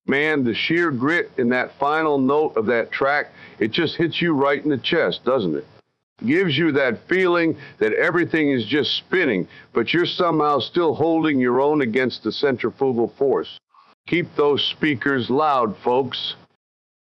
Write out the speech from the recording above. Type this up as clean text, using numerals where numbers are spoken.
Man, the sheer grit in that final note of that track, it just hits you right in the chest, doesn't it? Gives you that feeling that everything is just spinning, but you're somehow still holding your own against the centrifugal force. Keep those speakers loud, folks.